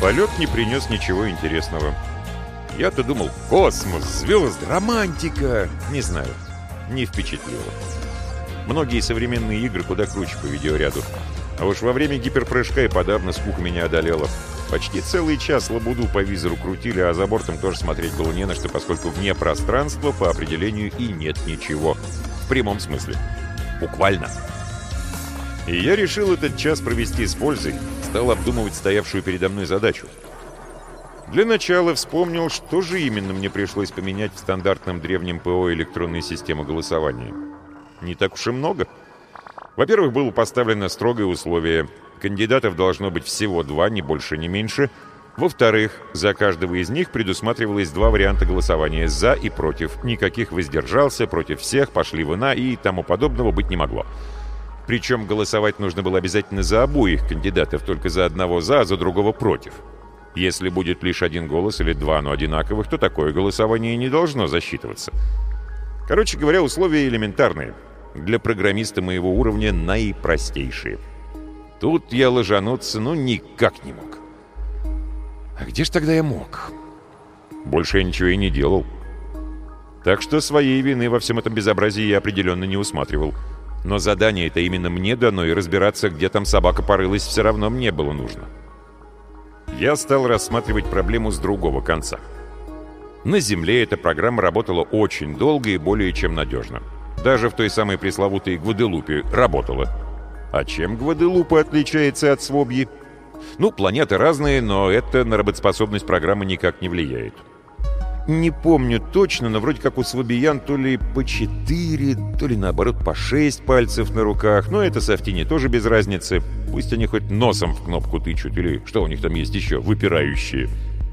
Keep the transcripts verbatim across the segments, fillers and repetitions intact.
Полет не принес ничего интересного. Я-то думал, космос, звезд, романтика. Не знаю, не впечатлило. Многие современные игры куда круче по видеоряду. А уж во время гиперпрыжка и подавно скука меня одолела. Почти целый час лабуду по визору крутили, а за бортом тоже смотреть было не на что, поскольку вне пространства по определению и нет ничего. В прямом смысле. Буквально. И я решил этот час провести с пользой, стал обдумывать стоявшую передо мной задачу. Для начала вспомнил, что же именно мне пришлось поменять в стандартном древнем ПО электронной системы голосования. Не так уж и много. Во-первых, было поставлено строгое условие. Кандидатов должно быть всего два, ни больше, ни меньше. Во-вторых, за каждого из них предусматривалось два варианта голосования: «за» и «против». Никаких «воздержался», «против всех», «пошли вы на» и тому подобного быть не могло. Причем голосовать нужно было обязательно за обоих кандидатов, только за одного «за», а за другого «против». Если будет лишь один голос или два, но одинаковых, то такое голосование не должно засчитываться. Короче говоря, условия элементарные. Для программиста моего уровня наипростейшие. Тут я ложануться ну никак не мог. А где ж тогда я мог? Больше я ничего и не делал. Так что своей вины во всем этом безобразии я определенно не усматривал. Но задание-то именно мне дано, и разбираться, где там собака порылась, все равно мне было нужно. Я стал рассматривать проблему с другого конца. На Земле эта программа работала очень долго и более чем надежно. Даже в той самой пресловутой Гваделупе работала. А чем Гваделупа отличается от Свобьи? Ну, планеты разные, но это на работоспособность программы никак не влияет. Не помню точно, но вроде как у Свобиян то ли по четыре, то ли наоборот по шесть пальцев на руках. Но это Софтине тоже без разницы. Пусть они хоть носом в кнопку тычут, или что у них там есть еще, выпирающие.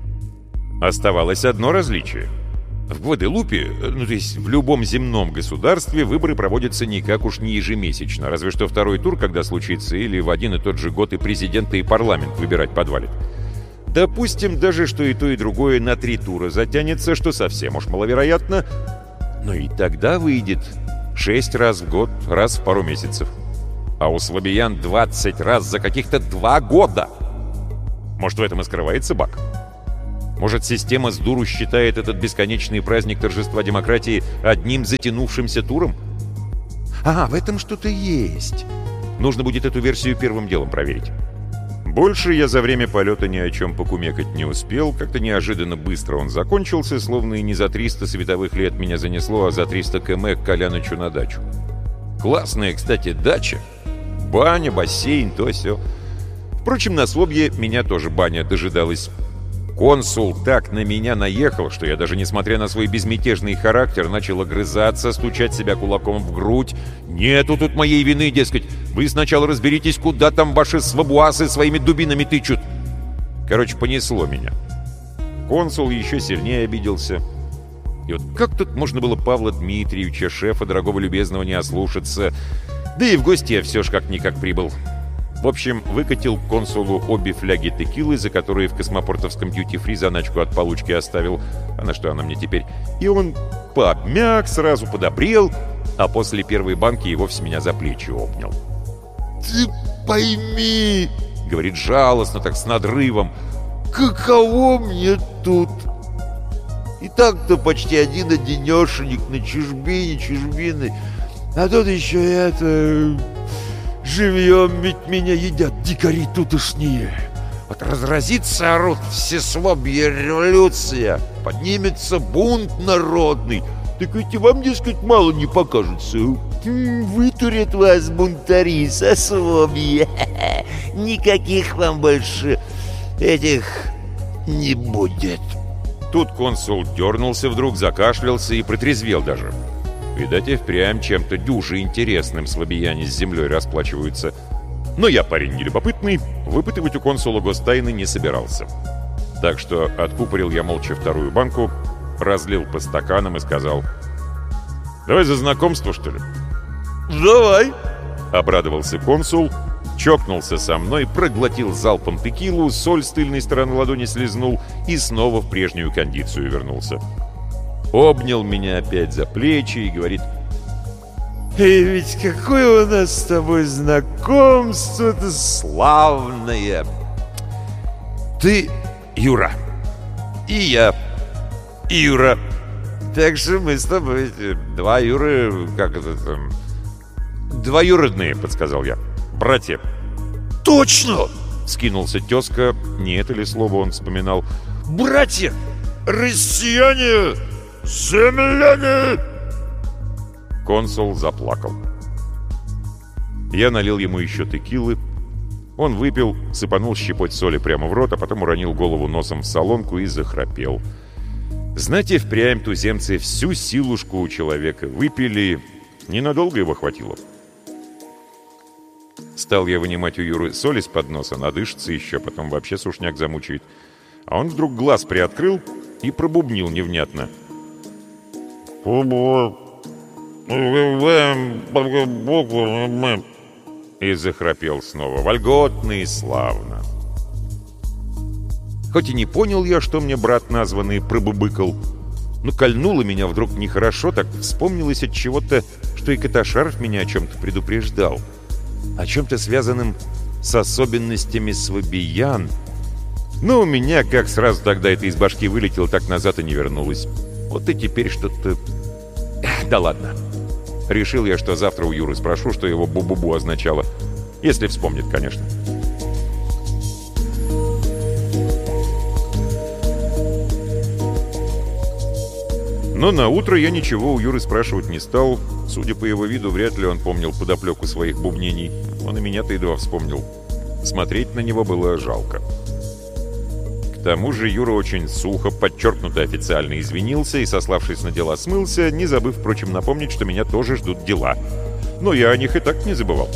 Оставалось одно различие. В Гваделупе, ну то есть в любом земном государстве, выборы проводятся никак уж не ежемесячно, разве что второй тур, когда случится, или в один и тот же год и президента, и парламент выбирать подвалит. Допустим даже, что и то, и другое на три тура затянется, что совсем уж маловероятно, но и тогда выйдет шесть раз в год, раз в пару месяцев. А у Свобиян двадцать раз за каких-то два года. Может, в этом и скрывается баг? Может, система с дуру считает этот бесконечный праздник торжества демократии одним затянувшимся туром? Ага, в этом что-то есть. Нужно будет эту версию первым делом проверить. Больше я за время полета ни о чем покумекать не успел. Как-то неожиданно быстро он закончился, словно и не за триста световых лет меня занесло, а за триста километров к Колянычу на дачу. Классная, кстати, дача. Баня, бассейн, то сё. Впрочем, на Свобье меня тоже баня дожидалась. Консул так на меня наехал, что я даже, несмотря на свой безмятежный характер, начал огрызаться, стучать себя кулаком в грудь. «Нету тут моей вины, дескать. Вы сначала разберитесь, куда там ваши свобуасы своими дубинами тычут». Короче, понесло меня. Консул еще сильнее обиделся. И вот как тут можно было Павла Дмитриевича, шефа дорогого любезного, не ослушаться? Да и в гости я все ж как-никак прибыл. В общем, выкатил консулу обе фляги текилы, за которые в космопортовском дьюти-фри заначку от получки оставил. А на что она мне теперь? И он пообмяк, сразу подобрел, а после первой банки и вовсе меня за плечи обнял. «Ты пойми, — говорит жалостно, так с надрывом, — каково мне тут? И так-то почти один-одинешенек на чужбине, чужбины, а тут еще это... Живьем ведь меня едят дикари тутошние. Вот разразится, орут, всеслобья революция, поднимется бунт народный. Так ведь и вам, дескать, мало не покажется. Вытурят вас бунтари со Свобья. Никаких вам больше этих не будет. Тут консул дернулся вдруг, закашлялся и протрезвел даже. Видать, и впрямь чем-то дюже интересным слабияне с землей расплачиваются. Но я парень нелюбопытный, выпытывать у консула гостайны не собирался. Так что откупорил я молча вторую банку, разлил по стаканам и сказал: «Давай за знакомство, что ли?» «Давай!» — обрадовался консул, чокнулся со мной, проглотил залпом текилу, соль с тыльной стороны ладони слезнул и снова в прежнюю кондицию вернулся. Обнял меня опять за плечи и говорит: «И ведь какое у нас с тобой знакомство-то славное! Ты Юра. И я Юра. Так что мы с тобой два Юры, как это там... «Двоюродные», — подсказал я. «Братья». Точно! — скинулся тезка. Не это ли слово он вспоминал? Братья! Россияне! Земляне! Консул заплакал. Я налил ему еще текилы. Он выпил, сыпанул щепоть соли прямо в рот, а потом уронил голову носом в солонку и захрапел. Знаете, впрямь туземцы всю силушку у человека выпили. Ненадолго его хватило. Стал я вынимать у Юры соль из-под носа, надышится еще, потом вообще сушняк замучает. А он вдруг глаз приоткрыл и пробубнил невнятно. И захрапел снова, вольготно и славно. Хоть и не понял я, что мне брат названный пробубыкал, но кольнуло меня вдруг нехорошо, так вспомнилось от чего-то, что и Каташаров меня о чем-то предупреждал. О чем-то связанном с особенностями свабиян. Но у меня, как сразу тогда это из башки вылетело, так назад и не вернулось. Вот и теперь что-то... Да ладно. Решил я, что завтра у Юры спрошу, что его бу-бу-бу означало. Если вспомнит, конечно. Но на утро я ничего у Юры спрашивать не стал. Судя по его виду, вряд ли он помнил подоплеку своих бубнений. Он и меня-то едва вспомнил. Смотреть на него было жалко. К тому же Юра очень сухо, подчеркнуто официально извинился и, сославшись на дела, смылся, не забыв, впрочем, напомнить, что меня тоже ждут дела. Но я о них и так не забывал.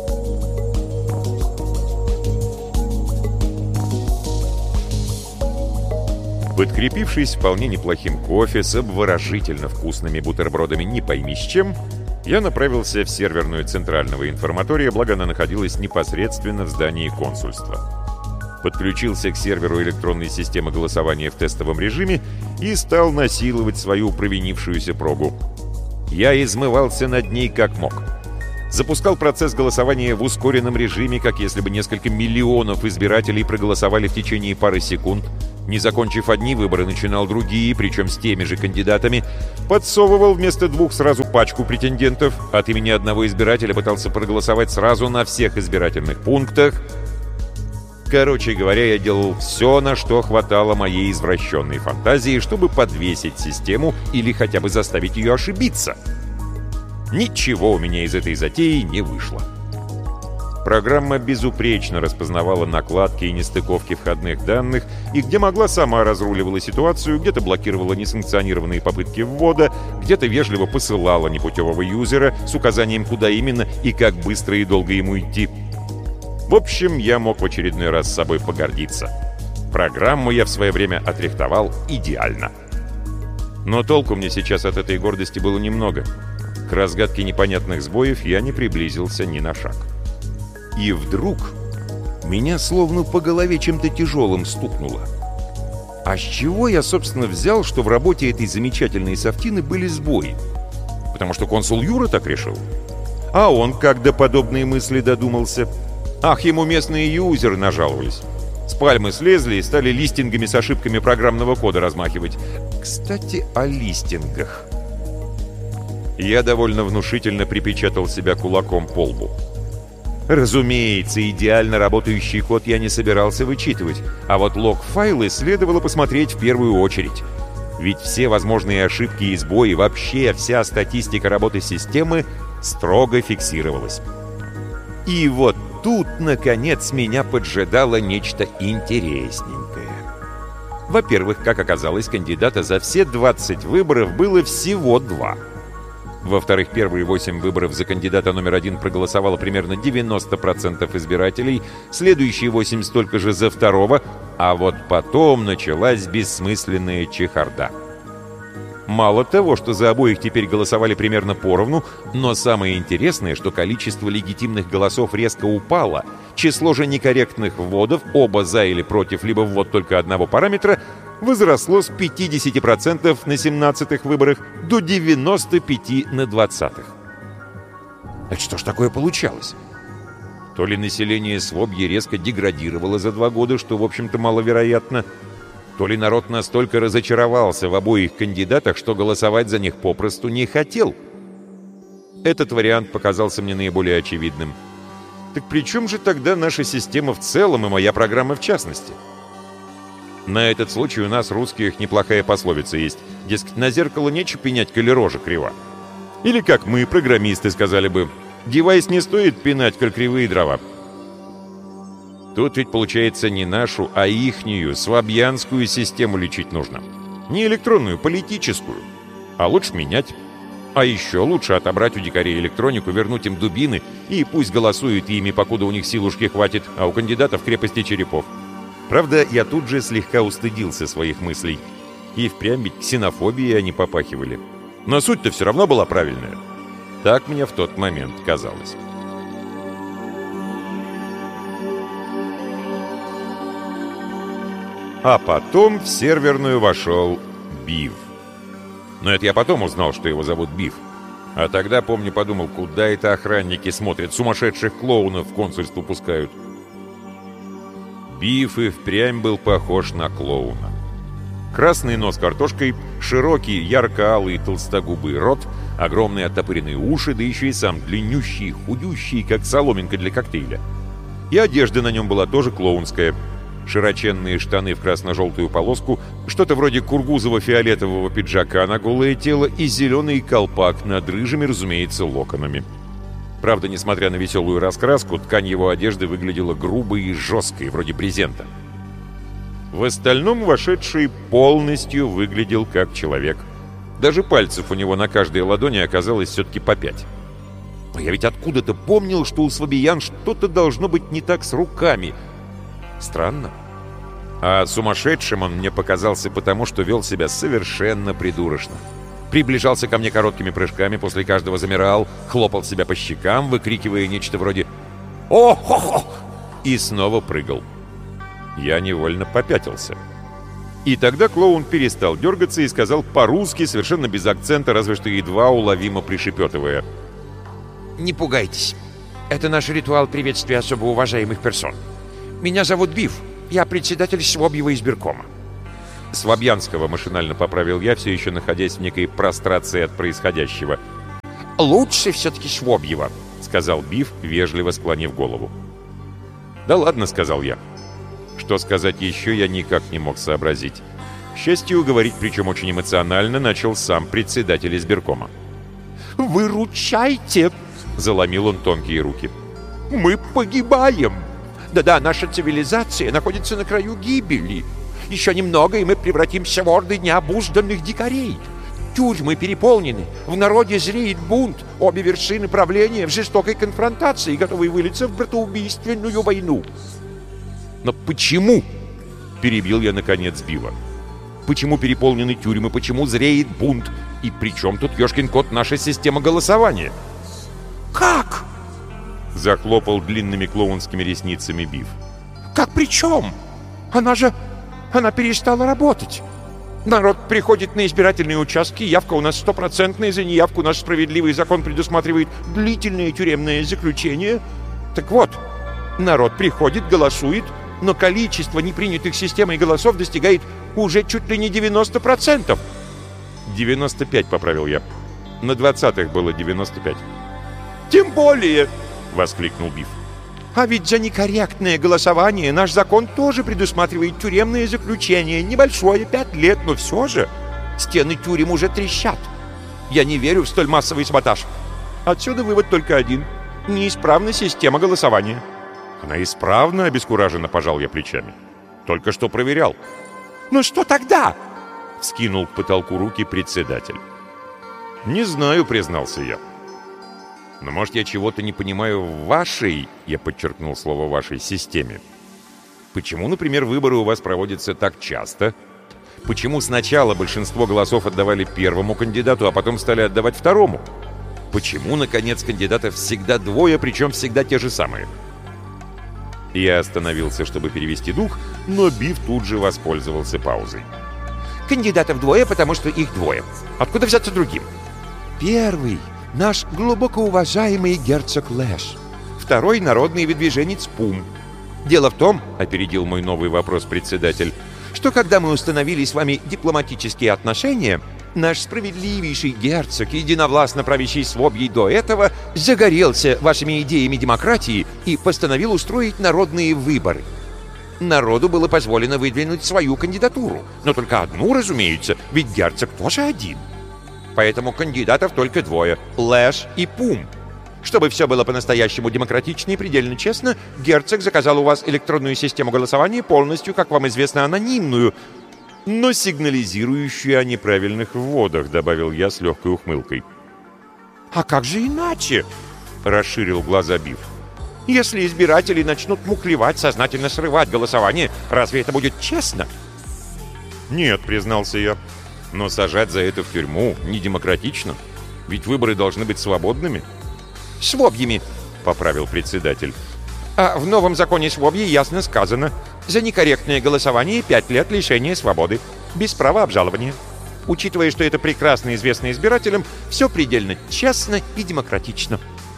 Подкрепившись вполне неплохим кофе с обворожительно вкусными бутербродами не пойми с чем, я направился в серверную центрального информатория, благо она находилась непосредственно в здании консульства. Подключился к серверу электронной системы голосования в тестовом режиме и стал насиловать свою провинившуюся прогу. Я измывался над ней как мог. Запускал процесс голосования в ускоренном режиме, как если бы несколько миллионов избирателей проголосовали в течение пары секунд. Не закончив одни выборы, начинал другие, причем с теми же кандидатами. Подсовывал вместо двух сразу пачку претендентов. От имени одного избирателя пытался проголосовать сразу на всех избирательных пунктах. Короче говоря, я делал все, на что хватало моей извращенной фантазии, чтобы подвесить систему или хотя бы заставить ее ошибиться. Ничего у меня из этой затеи не вышло. Программа безупречно распознавала накладки и нестыковки входных данных, и где могла, сама разруливала ситуацию, где-то блокировала несанкционированные попытки ввода, где-то вежливо посылала непутевого юзера с указанием, куда именно и как быстро и долго ему идти. В общем, я мог в очередной раз с собой погордиться. Программу я в свое время отрихтовал идеально. Но толку мне сейчас от этой гордости было немного. К разгадке непонятных сбоев я не приблизился ни на шаг. И вдруг меня словно по голове чем-то тяжелым стукнуло. А с чего я, собственно, взял, что в работе этой замечательной софтины были сбои? Потому что консул Юра так решил? А он как до подобные мысли додумался? Ах, ему местные юзеры нажаловались. С пальмы слезли и стали листингами с ошибками программного кода размахивать. Кстати, о листингах. Я довольно внушительно припечатал себя кулаком по лбу. Разумеется, идеально работающий код я не собирался вычитывать, а вот лог-файлы следовало посмотреть в первую очередь. Ведь все возможные ошибки и сбои, вообще вся статистика работы системы строго фиксировалась. И вот тут, наконец, меня поджидало нечто интересненькое. Во-первых, как оказалось, кандидата за все двадцать выборов было всего два. Во-вторых, первые восемь выборов за кандидата номер один проголосовало примерно девяносто процентов избирателей, следующие восемь столько же за второго, а вот потом началась бессмысленная чехарда. Мало того, что за обоих теперь голосовали примерно поровну, но самое интересное, что количество легитимных голосов резко упало, число же некорректных вводов, оба за или против, либо ввод только одного параметра, возросло с пятидесяти процентов на семнадцатых выборах до девяноста пяти процентов на двадцатых. Это что ж такое получалось? То ли население Свобьи резко деградировало за два года, что, в общем-то, маловероятно, то ли народ настолько разочаровался в обоих кандидатах, что голосовать за них попросту не хотел. Этот вариант показался мне наиболее очевидным. Так при чем же тогда наша система в целом и моя программа в частности? На этот случай у нас, русских, неплохая пословица есть. Дескать, на зеркало нечего пенять, коли рожа крива. Или, как мы, программисты, сказали бы, девайс не стоит пинать, коль кривые дрова. Тут ведь, получается, не нашу, а ихнюю, свобьянскую систему лечить нужно. Не электронную, политическую. А лучше менять. А еще лучше отобрать у дикарей электронику, вернуть им дубины, и пусть голосуют ими, покуда у них силушки хватит, а у кандидатов крепости черепов. Правда, я тут же слегка устыдился своих мыслей. И впрямь ведь ксенофобией они попахивали. Но суть-то все равно была правильная. Так мне в тот момент казалось. А потом в серверную вошел Бив. Но это я потом узнал, что его зовут Бив. А тогда, помню, подумал, куда это охранники смотрят, сумасшедших клоунов в консульство пускают. Бив и впрямь был похож на клоуна. Красный нос картошкой, широкий, ярко-алый толстогубый рот, огромные оттопыренные уши, да еще и сам длиннющий, худющий, как соломинка для коктейля. И одежда на нем была тоже клоунская. Широченные штаны в красно-желтую полоску, что-то вроде кургузово-фиолетового пиджака на голое тело и зеленый колпак над рыжими, разумеется, локонами. Правда, несмотря на веселую раскраску, ткань его одежды выглядела грубой и жесткой, вроде брезента. В остальном вошедший полностью выглядел как человек. Даже пальцев у него на каждой ладони оказалось все-таки по пять. Но я ведь откуда-то помнил, что у свобиян что-то должно быть не так с руками. Странно. А сумасшедшим он мне показался потому, что вел себя совершенно придурочно. Приближался ко мне короткими прыжками, после каждого замирал, хлопал себя по щекам, выкрикивая нечто вроде «О-хо-хо!» и снова прыгал. Я невольно попятился. И тогда клоун перестал дергаться и сказал по-русски, совершенно без акцента, разве что едва уловимо пришепетывая: «Не пугайтесь. Это наш ритуал приветствия особо уважаемых персон. Меня зовут Бив. Я председатель Свобьего избиркома». Свобьянского машинально поправил я, все еще находясь в некой прострации от происходящего. «Лучше все-таки Свобьего», — сказал Бив, вежливо склонив голову. «Да ладно», — сказал я. Что сказать еще, я никак не мог сообразить. К счастью, говорить, причем очень эмоционально, начал сам председатель избиркома. «Выручайте!» — заломил он тонкие руки. «Мы погибаем! Да-да, наша цивилизация находится на краю гибели. Еще немного, и мы превратимся в орды необузданных дикарей. Тюрьмы переполнены, в народе зреет бунт, обе вершины правления в жестокой конфронтации, готовые вылиться в братоубийственную войну». «Но почему?» — перебил я, наконец, Бива. «Почему переполнены тюрьмы? Почему зреет бунт? И при чем тут, ёшкин кот, наша система голосования?» «Как?» — захлопал длинными клоунскими ресницами Бив. «Как при чем? Она же... она перестала работать. Народ приходит на избирательные участки, явка у нас стопроцентная, за неявку наш справедливый закон предусматривает длительное тюремное заключение. Так вот, народ приходит, голосует, но количество непринятых системой голосов достигает уже чуть ли не девяносто процентов. девяносто пять, поправил я. На двадцатых было девяносто пять. «Тем более!» — воскликнул Бив. «А ведь за некорректное голосование наш закон тоже предусматривает тюремное заключение. Небольшое, пять лет, но все же стены тюрем уже трещат. Я не верю в столь массовый саботаж. Отсюда вывод только один. Неисправна система голосования». «Она исправна?» — обескураженно пожал я плечами. «Только что проверял». «Ну что тогда?» — вскинул к потолку руки председатель. «Не знаю», — признался я. «Но, может, я чего-то не понимаю в вашей, я подчеркнул слово «вашей» системе. Почему, например, выборы у вас проводятся так часто? Почему сначала большинство голосов отдавали первому кандидату, а потом стали отдавать второму? Почему, наконец, кандидатов всегда двое, причем всегда те же самые?» Я остановился, чтобы перевести дух, но Бив тут же воспользовался паузой. «Кандидатов двое, потому что их двое. Откуда взяться другим? Первый — наш глубоко уважаемый герцог Лэш. второй народный выдвиженец Пум. Дело в том, — опередил мой новый вопрос председатель, — что когда мы установили с вами дипломатические отношения, наш справедливейший герцог, единовластно правящий Свобьей до этого, загорелся вашими идеями демократии и постановил устроить народные выборы. Народу было позволено выдвинуть свою кандидатуру, но только одну, разумеется, ведь герцог тоже один. Поэтому кандидатов только двое — Лэш и Пум. Чтобы все было по-настоящему демократично и предельно честно, герцог заказал у вас электронную систему голосования, полностью, как вам известно, анонимную, но сигнализирующую о неправильных вводах, добавил я с легкой ухмылкой. «А как же иначе?» — расширил глаза Биф. «Если избиратели начнут мухлевать, сознательно срывать голосование, разве это будет честно?» «Нет», — признался я, — «но сажать за это в тюрьму недемократично, ведь выборы должны быть свободными». «Свобьями», — поправил председатель. «А в новом законе Свобьи ясно сказано: за некорректное голосование пять лет лишения свободы, без права обжалования. Учитывая, что это прекрасно известно избирателям, все предельно честно и демократично».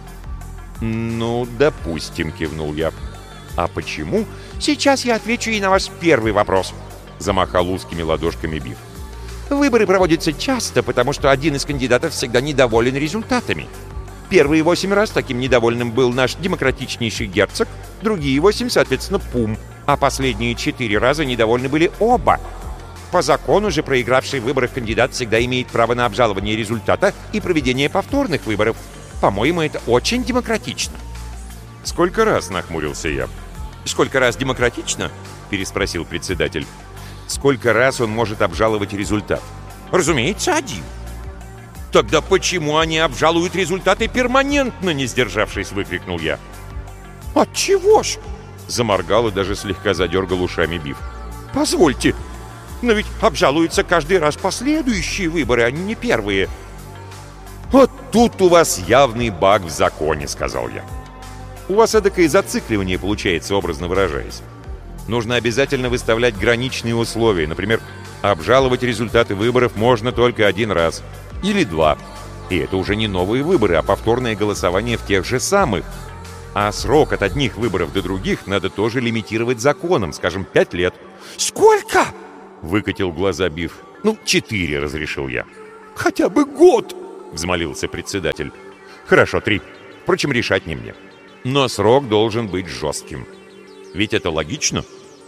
«Ну, допустим», — кивнул я. «А почему?» «Сейчас я отвечу и на ваш первый вопрос», — замахал узкими ладошками Биф. «Выборы проводятся часто, потому что один из кандидатов всегда недоволен результатами. Первые восемь раз таким недовольным был наш демократичнейший герцог, другие восемь, соответственно, Пум, а последние четыре раза недовольны были оба. По закону же проигравший в выборах кандидат всегда имеет право на обжалование результата и проведение повторных выборов. По-моему, это очень демократично». «Сколько раз?» — нахмурился я. «Сколько раз демократично?» — переспросил председатель. «Сколько раз он может обжаловать результат?» «Разумеется, один». «Тогда почему они обжалуют результаты перманентно?» — не сдержавшись, выкрикнул я. «Отчего ж?» — заморгал и даже слегка задергал ушами Биф. «Позвольте, но ведь обжалуются каждый раз последующие выборы, а не первые». «Вот тут у вас явный баг в законе», — сказал я. «У вас эдакое зацикливание получается, образно выражаясь. Нужно обязательно выставлять граничные условия. Например, обжаловать результаты выборов можно только один раз. Или два. И это уже не новые выборы, а повторное голосование в тех же самых. А срок от одних выборов до других надо тоже лимитировать законом, скажем, пять лет». «Сколько?» — выкатил глаза Биф. «Ну, четыре», — разрешил я. «Хотя бы год!» — взмолился председатель. «Хорошо, три. Впрочем, решать не мне. Но срок должен быть жестким. Ведь это логично?»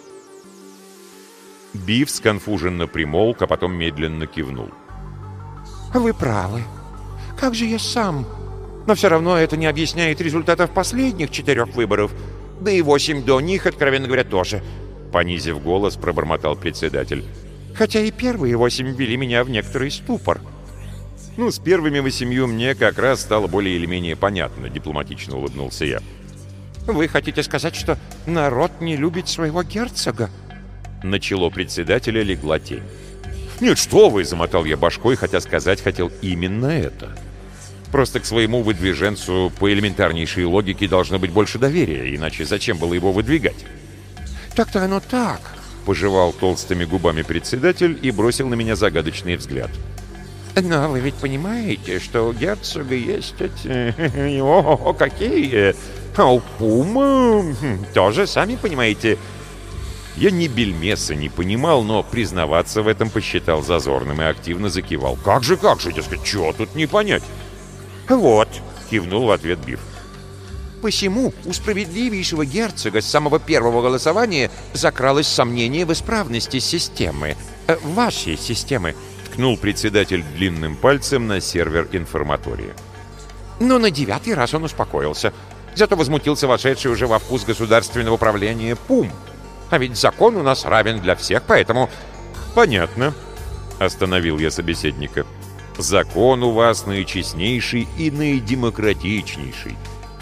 Биф сконфуженно примолк, а потом медленно кивнул. «Вы правы. Как же я сам? Но все равно это не объясняет результатов последних четырех выборов. Да и восемь до них, откровенно говоря, тоже», — понизив голос, пробормотал председатель. «Хотя и первые восемь ввели меня в некоторый ступор». «Ну, с первыми восемью мне как раз стало более или менее понятно», — дипломатично улыбнулся я. «Вы хотите сказать, что народ не любит своего герцога?» На чело председателя легла тень. «Нет, что вы!» — замотал я башкой, хотя сказать хотел именно это. Просто к своему выдвиженцу по элементарнейшей логике должно быть больше доверия, иначе зачем было его выдвигать? «Так-то оно так», — пожевал толстыми губами председатель и бросил на меня загадочный взгляд. «Но вы ведь понимаете, что у герцога есть эти... О, какие! А у Пума тоже, сами понимаете...» Я ни бельмеса не понимал, но признаваться в этом посчитал зазорным и активно закивал. «Как же, как же, дескать, чего тут не понять?» «Вот», — кивнул в ответ Биф. «Посему у справедливейшего герцога с самого первого голосования закралось сомнение в исправности системы. Э, вашей системы», — ткнул председатель длинным пальцем на сервер информатории. Но на девятый раз он успокоился. Зато возмутился вошедший уже во вкус государственного управления Пум. А ведь закон у нас равен для всех, поэтому...» «Понятно», — остановил я собеседника. «Закон у вас наичестнейший и наидемократичнейший.